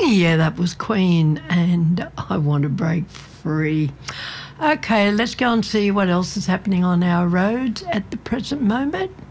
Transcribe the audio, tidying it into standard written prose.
Yeah, that was Queen, and I Want to Break Free. Okay, let's go and see what else is happening on our roads at the present moment.